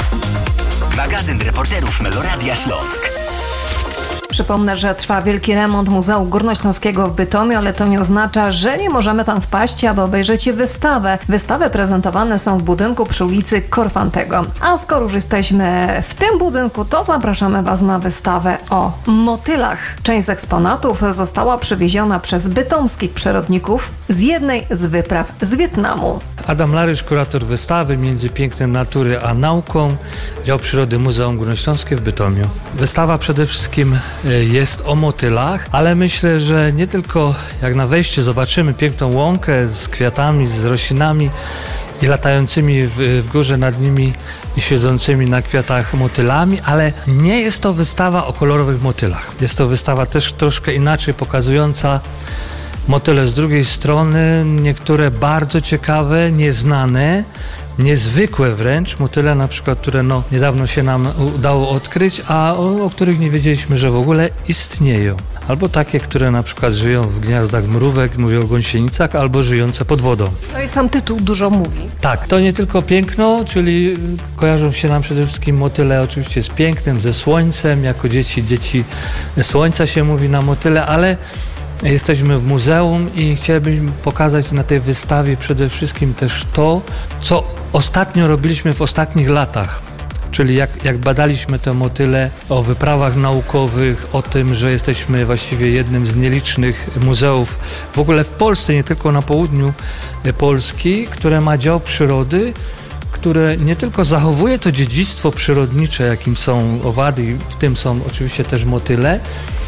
Magazyn reporterów Meloradia Śląsk. Przypomnę, że trwa wielki remont Muzeum Górnośląskiego w Bytomiu, ale to nie oznacza, że nie możemy tam wpaść, aby obejrzeć wystawę. Wystawy prezentowane są w budynku przy ulicy Korfantego. A skoro już jesteśmy w tym budynku, to zapraszamy Was na wystawę o motylach. Część z eksponatów została przywieziona przez bytomskich przyrodników z jednej z wypraw z Wietnamu. Adam Larysz, kurator wystawy Między pięknem natury a nauką, Dział Przyrody Muzeum Górnośląskie w Bytomiu. Wystawa przede wszystkim jest o motylach, ale myślę, że nie tylko jak na wejściu zobaczymy piękną łąkę z kwiatami, z roślinami i latającymi w, w górze nad nimi i siedzącymi na kwiatach motylami, ale nie jest to wystawa o kolorowych motylach. Jest to wystawa też troszkę inaczej pokazująca motyle z drugiej strony, niektóre bardzo ciekawe, nieznane, niezwykłe wręcz, motyle na przykład, które no, niedawno się nam udało odkryć, a o, o których nie wiedzieliśmy, że w ogóle istnieją. Albo takie, które na przykład żyją w gniazdach mrówek, mówię o gąsienicach, albo żyjące pod wodą. To jest sam tytuł dużo mówi. Tak, to nie tylko piękno, czyli kojarzą się nam przede wszystkim motyle oczywiście z pięknem, ze słońcem, jako dzieci, dzieci słońca się mówi na motyle, ale jesteśmy w muzeum i chcielibyśmy pokazać na tej wystawie przede wszystkim też to, co ostatnio robiliśmy w ostatnich latach. Czyli jak, jak badaliśmy te motyle o wyprawach naukowych, o tym, że jesteśmy właściwie jednym z nielicznych muzeów w ogóle w Polsce, nie tylko na południu Polski, które ma dział przyrody, które nie tylko zachowuje to dziedzictwo przyrodnicze, jakim są owady, w tym są oczywiście też motyle,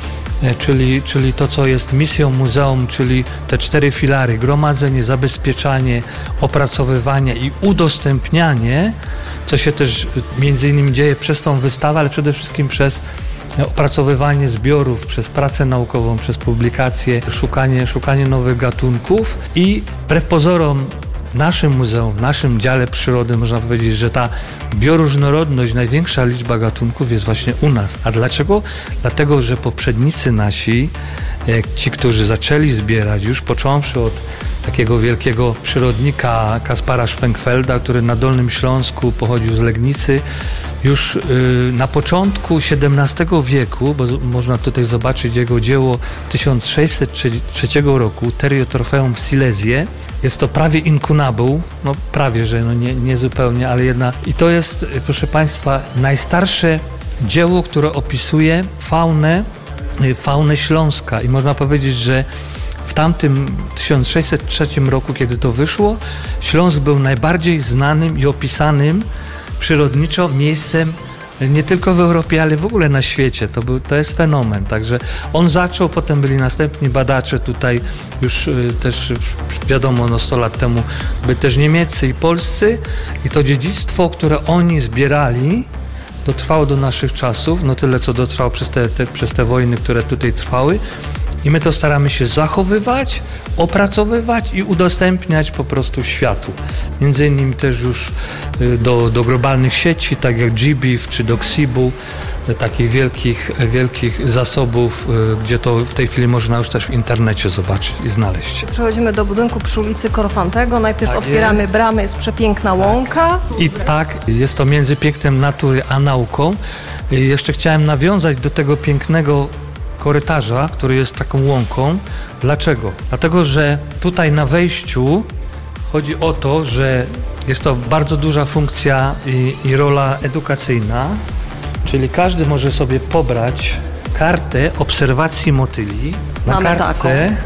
Czyli, czyli to, co jest misją muzeum, czyli te cztery filary: gromadzenie, zabezpieczanie, opracowywanie i udostępnianie, co się też między innymi dzieje przez tą wystawę, ale przede wszystkim przez opracowywanie zbiorów, przez pracę naukową, przez publikacje, szukanie, szukanie nowych gatunków i wbrew pozorom w naszym muzeum, w naszym dziale przyrody można powiedzieć, że ta bioróżnorodność, największa liczba gatunków jest właśnie u nas. A dlaczego? Dlatego, że poprzednicy nasi, ci, którzy zaczęli zbierać, już począwszy od takiego wielkiego przyrodnika Kaspara Schwenkfelda, który na Dolnym Śląsku pochodził z Legnicy, już y, na początku siedemnastego wieku, bo można tutaj zobaczyć jego dzieło tysiąc sześćset trzeciego roku, Teriotrofeum Silesie. Jest to prawie inkunabul, no prawie, że no nie, nie zupełnie, ale jedna. I to jest, proszę Państwa, najstarsze dzieło, które opisuje faunę, faunę Śląska. I można powiedzieć, że w tamtym tysiąc sześćset trzecim roku, kiedy to wyszło, Śląsk był najbardziej znanym i opisanym przyrodniczo miejscem nie tylko w Europie, ale w ogóle na świecie. To, był, to jest fenomen. Także on zaczął, potem byli następni badacze tutaj już y, też wiadomo, no sto lat temu byli też niemieccy i polscy i to dziedzictwo, które oni zbierali, dotrwało do naszych czasów, no tyle co dotrwało przez te, te, przez te wojny, które tutaj trwały. I my to staramy się zachowywać, opracowywać i udostępniać po prostu światu. Między innymi też już do, do globalnych sieci, tak jak G B I F czy do X I B U, takich wielkich, wielkich zasobów, gdzie to w tej chwili można już też w internecie zobaczyć i znaleźć. Przechodzimy do budynku przy ulicy Korfantego. Najpierw tak otwieramy jest. bramę, jest przepiękna łąka. I tak, jest to między pięknem natury a nauką. I jeszcze chciałem nawiązać do tego pięknego korytarza, który jest taką łąką. Dlaczego? Dlatego, że tutaj na wejściu chodzi o to, że jest to bardzo duża funkcja i, i rola edukacyjna, czyli każdy może sobie pobrać kartę obserwacji motyli. Na Mamy kartce taką.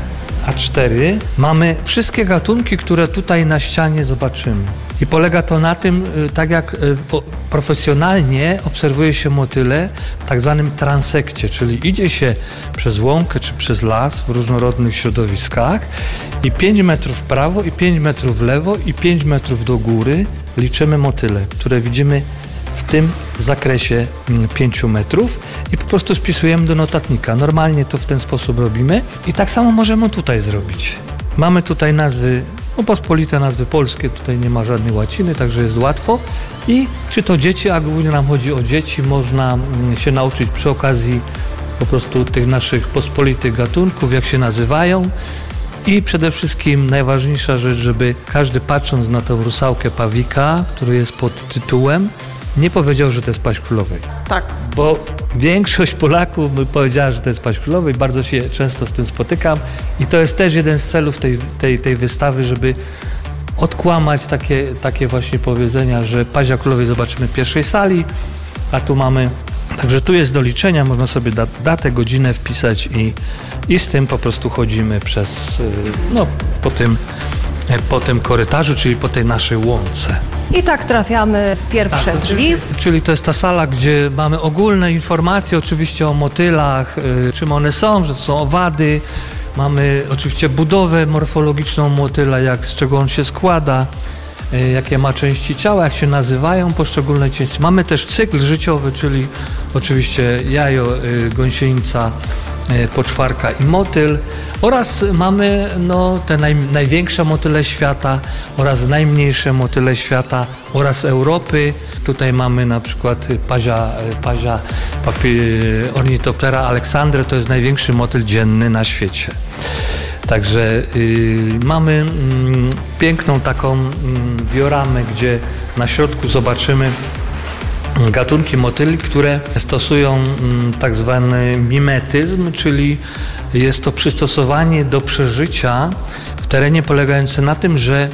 A cztery mamy wszystkie gatunki, które tutaj na ścianie zobaczymy. I polega to na tym, tak jak profesjonalnie obserwuje się motyle w tak zwanym transekcie, czyli idzie się przez łąkę czy przez las w różnorodnych środowiskach i pięć metrów w prawo i pięć metrów w lewo i pięć metrów do góry liczymy motyle, które widzimy w tym zakresie pięciu metrów i po prostu spisujemy do notatnika. Normalnie to w ten sposób robimy i tak samo możemy tutaj zrobić. Mamy tutaj nazwy, no pospolite nazwy polskie, tutaj nie ma żadnej łaciny, także jest łatwo. I czy to dzieci, a głównie nam chodzi o dzieci, można się nauczyć przy okazji po prostu tych naszych pospolitych gatunków, jak się nazywają. I przede wszystkim najważniejsza rzecz, żeby każdy patrząc na tą rusałkę pawika, który jest pod tytułem, nie powiedział, że to jest paź królowej. Tak. Bo większość Polaków by powiedziała, że to jest paź królowej. Bardzo się często z tym spotykam i to jest też jeden z celów tej, tej, tej wystawy, żeby odkłamać takie, takie właśnie powiedzenia, że pazia królowej zobaczymy w pierwszej sali, a tu mamy... Także tu jest do liczenia, można sobie dat, datę, godzinę wpisać i, i z tym po prostu chodzimy przez, no, po tym, po tym korytarzu, czyli po tej naszej łące. I tak trafiamy w pierwsze tak, drzwi. Czyli to jest ta sala, gdzie mamy ogólne informacje oczywiście o motylach, y, czym one są, że to są owady. Mamy oczywiście budowę morfologiczną motyla, jak, z czego on się składa, y, jakie ma części ciała, jak się nazywają poszczególne części. Mamy też cykl życiowy, czyli oczywiście jajo, y, gąsienica, y, poczwarka i motyl. Oraz mamy no, te naj, największe motyle świata oraz najmniejsze motyle świata oraz Europy. Tutaj mamy na przykład pazia, pazia papi, Ornithoptera Alexandry, to jest największy motyl dzienny na świecie. Także y, mamy y, piękną taką y, dioramę, gdzie na środku zobaczymy gatunki motyli, które stosują y, tak zwany mimetyzm, czyli jest to przystosowanie do przeżycia w terenie polegające na tym, że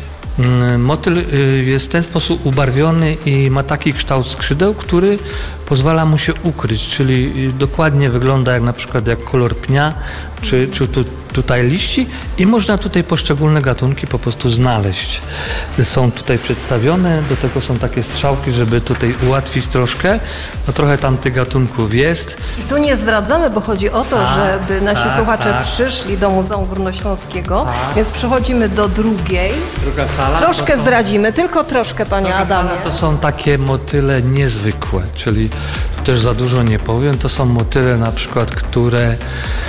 motyl jest w ten sposób ubarwiony i ma taki kształt skrzydeł, który pozwala mu się ukryć, czyli dokładnie wygląda jak na przykład jak kolor pnia, czy, czy tu, tutaj liści i można tutaj poszczególne gatunki po prostu znaleźć. Są tutaj przedstawione, do tego są takie strzałki, żeby tutaj ułatwić troszkę. No trochę tam tych gatunków jest. I tu nie zdradzamy, bo chodzi o to, tak, żeby nasi tak, słuchacze tak. przyszli do Muzeum Górnośląskiego, tak. Więc przechodzimy do drugiej. Druga sala. Troszkę są... zdradzimy, tylko troszkę, panie Druga Adamie. Sala to są takie motyle niezwykłe, czyli tu też za dużo nie powiem, to są motyle na przykład, które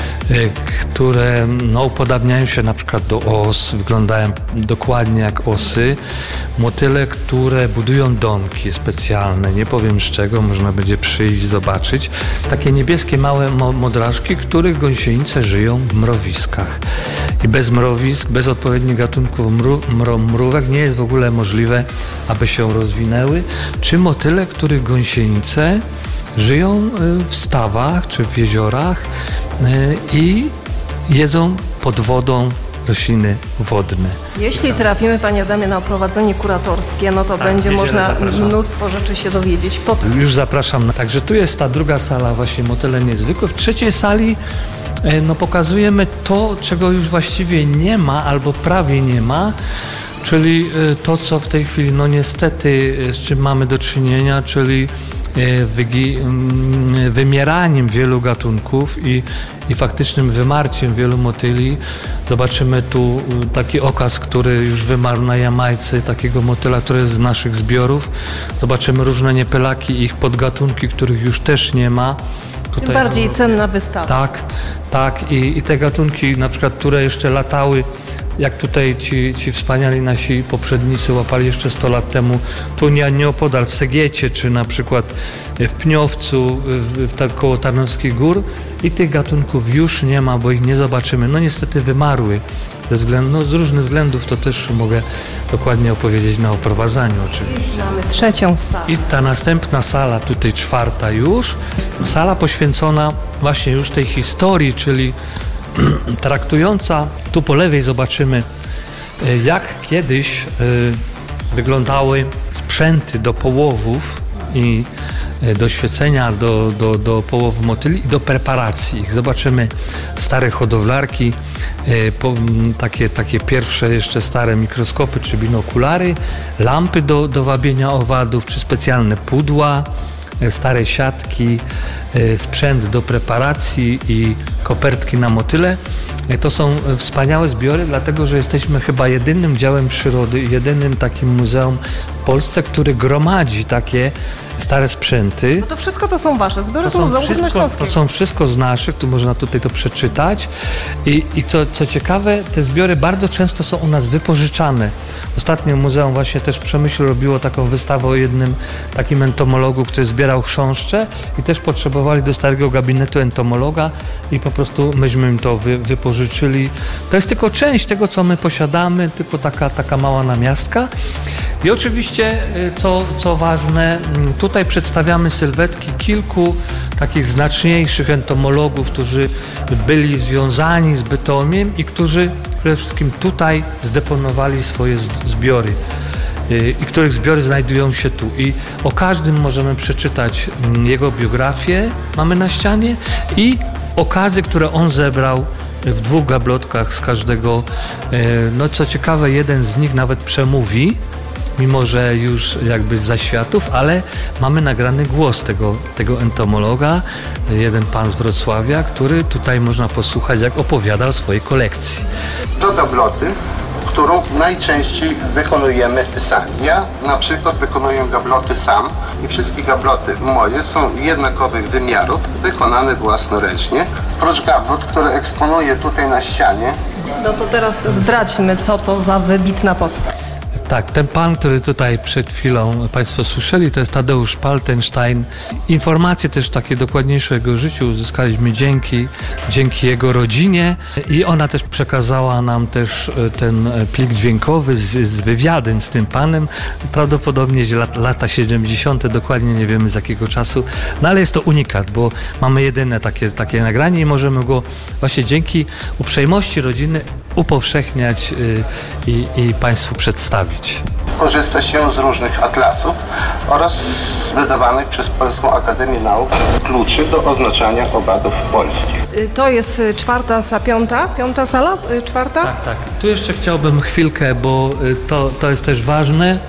które no, upodabniają się na przykład do os, wyglądają dokładnie jak osy. Motyle, które budują domki specjalne, nie powiem z czego, można będzie przyjść i zobaczyć. Takie niebieskie małe modrażki, których gąsienice żyją w mrowiskach. I bez mrowisk, bez odpowiednich gatunków mru, mro, mrówek nie jest w ogóle możliwe, aby się rozwinęły. Czy motyle, których gąsienice żyją w stawach czy w jeziorach i jedzą pod wodą rośliny wodne. Jeśli trafimy, panie Adamie, na oprowadzenie kuratorskie, no to tak, będzie można zapraszam. mnóstwo rzeczy się dowiedzieć. Pod... Już zapraszam. Także tu jest ta druga sala, właśnie motyle niezwykłe. W trzeciej sali no, pokazujemy to, czego już właściwie nie ma albo prawie nie ma, czyli to, co w tej chwili, no niestety, z czym mamy do czynienia, czyli wymieraniem wielu gatunków i, i faktycznym wymarciem wielu motyli. Zobaczymy tu taki okaz, który już wymarł na Jamajce, takiego motyla, który jest z naszych zbiorów. Zobaczymy różne niepelaki i ich podgatunki, których już też nie ma. Tutaj Tym bardziej cenna wystawa. Tak, tak i, i te gatunki, na przykład, które jeszcze latały, jak tutaj ci, ci wspaniali nasi poprzednicy łapali jeszcze sto lat temu, tu nie, nieopodal w Segiecie, czy na przykład w Pniowcu, w, w, koło Tarnowskich Gór i tych gatunków już nie ma, bo ich nie zobaczymy. No niestety wymarły. Ze względu, no, z różnych względów to też mogę dokładnie opowiedzieć na oprowadzaniu oczywiście. Mamy trzecią salę. I ta następna sala, tutaj czwarta już, jest sala poświęcona właśnie już tej historii, czyli traktująca, tu po lewej zobaczymy, jak kiedyś y, wyglądały sprzęty do połowów i do świecenia, do, do, do połowów motyli i do preparacji ich. Zobaczymy stare hodowlarki, po, takie, takie pierwsze jeszcze stare mikroskopy czy binokulary, lampy do, do wabienia owadów, czy specjalne pudła, stare siatki, sprzęt do preparacji i kopertki na motyle. To są wspaniałe zbiory, dlatego że jesteśmy chyba jedynym działem przyrody, jedynym takim muzeum w Polsce, który gromadzi takie stare sprzęty. No to wszystko to są wasze zbiory To z są Muzeum wszystko, Górnośląskiego. to są wszystko z naszych, tu można tutaj to przeczytać. I, i co, co ciekawe, te zbiory bardzo często są u nas wypożyczane. Ostatnio muzeum właśnie też w Przemyślu robiło taką wystawę o jednym takim entomologu, który zbierał chrząszcze i też potrzebowali do starego gabinetu entomologa i po prostu myśmy im to wy, wypożyczyli. To jest tylko część tego, co my posiadamy, tylko taka, taka mała namiastka. I oczywiście, co, co ważne, tutaj przedstawiamy sylwetki kilku takich znaczniejszych entomologów, którzy byli związani z Bytomiem i którzy przede wszystkim tutaj zdeponowali swoje zbiory i których zbiory znajdują się tu. I o każdym możemy przeczytać jego biografię, mamy na ścianie, i okazy, które on zebrał w dwóch gablotkach z każdego. No co ciekawe, jeden z nich nawet przemówi, mimo że już jakby z zaświatów, ale mamy nagrany głos tego, tego entomologa, jeden pan z Wrocławia, który tutaj można posłuchać, jak opowiada o swojej kolekcji. Do gabloty, którą najczęściej wykonujemy sami. Ja na przykład wykonuję gabloty sam i wszystkie gabloty moje są jednakowych wymiarów, wykonane własnoręcznie. Prócz gablot, które eksponuję tutaj na ścianie. No to teraz zdradźmy, co to za wybitna postać. Tak, ten pan, który tutaj przed chwilą Państwo słyszeli, to jest Tadeusz Paltenstein. Informacje też takie dokładniejsze o jego życiu uzyskaliśmy dzięki, dzięki jego rodzinie i ona też przekazała nam też ten plik dźwiękowy z, z wywiadem z tym panem. Prawdopodobnie lata siedemdziesiąte, dokładnie nie wiemy z jakiego czasu, no ale jest to unikat, bo mamy jedyne takie, takie nagranie i możemy go właśnie dzięki uprzejmości rodziny upowszechniać i, i Państwu przedstawić. Korzysta się z różnych atlasów oraz z wydawanych przez Polską Akademię Nauk kluczy do oznaczania owadów polskich. To jest czwarta, sa, piąta? Piąta sala? Czwarta? Tak, tak. Tu jeszcze chciałbym chwilkę, bo to, to jest też ważne.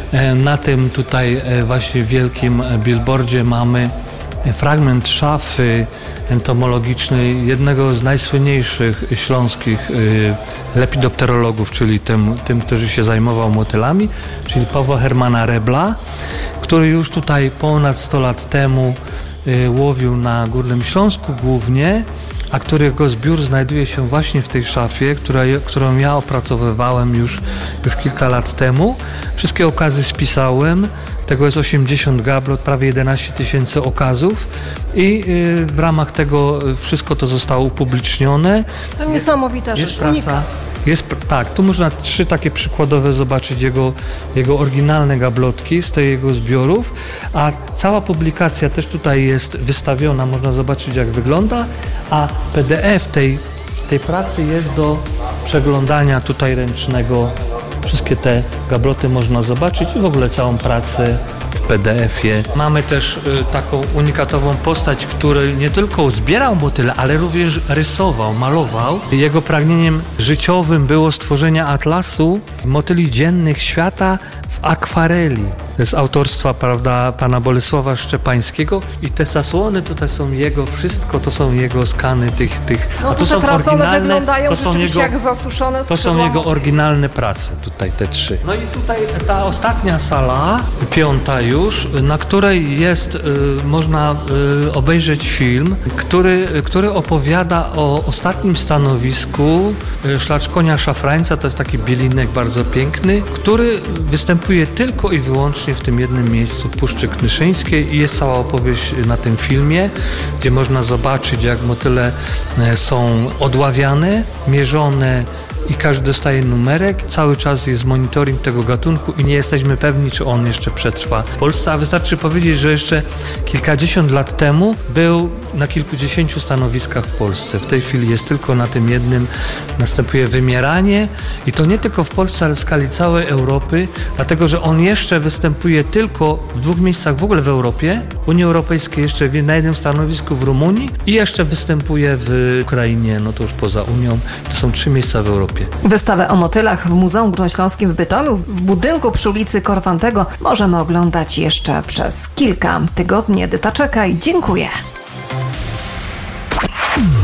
Na tym tutaj właśnie wielkim billboardzie mamy fragment szafy entomologicznej jednego z najsłynniejszych śląskich y, lepidopterologów, czyli tym, tym, który się zajmował motylami, czyli Pawła Hermana Rebla, który już tutaj ponad sto lat temu y, łowił na Górnym Śląsku głównie, a którego zbiór znajduje się właśnie w tej szafie, która, którą ja opracowywałem już, już kilka lat temu. Wszystkie okazy spisałem. Tego jest osiemdziesiąt gablot, prawie jedenaście tysięcy okazów i y, w ramach tego wszystko to zostało upublicznione. To niesamowita rzecz, praca. Jest, tak, tu można trzy takie przykładowe zobaczyć jego, jego oryginalne gablotki z tej jego zbiorów, a cała publikacja też tutaj jest wystawiona, można zobaczyć jak wygląda, a P D F tej, tej pracy jest do przeglądania tutaj ręcznego. Wszystkie te gabloty można zobaczyć i w ogóle całą pracę w P D F-ie. Mamy też y, taką unikatową postać, który nie tylko zbierał motyle, ale również rysował, malował. Jego pragnieniem życiowym było stworzenie atlasu motyli dziennych świata w akwareli. To jest autorstwa, prawda, pana Bolesława Szczepańskiego i te zasłony tutaj są jego, wszystko to są jego skany tych, tych no a tu są oryginalne, to są jego, jak zasuszone to są jego oryginalne prace, tutaj te trzy. No i tutaj ta ostatnia sala, piąta już, na której jest, y, można y, obejrzeć film, który, który opowiada o ostatnim stanowisku y, szlaczkonia szafrańca, to jest taki bielinek bardzo piękny, który występuje tylko i wyłącznie w tym jednym miejscu w Puszczy Knyszyńskiej i jest cała opowieść na tym filmie, gdzie można zobaczyć, jak motyle są odławiane, mierzone i każdy dostaje numerek. Cały czas jest monitoring tego gatunku i nie jesteśmy pewni, czy on jeszcze przetrwa w Polsce, a wystarczy powiedzieć, że jeszcze kilkadziesiąt lat temu był na kilkudziesięciu stanowiskach w Polsce. W tej chwili jest tylko na tym jednym. Następuje wymieranie i to nie tylko w Polsce, ale w skali całej Europy, dlatego że on jeszcze występuje tylko w dwóch miejscach w ogóle w Europie, w Unii Europejskiej jeszcze na jednym stanowisku w Rumunii i jeszcze występuje w Ukrainie, no to już poza Unią. To są trzy miejsca w Europie. Wystawę o motylach w Muzeum Górnośląskim w Bytomiu w budynku przy ulicy Korfantego możemy oglądać jeszcze przez kilka tygodni. Edyta Czekaj, dziękuję.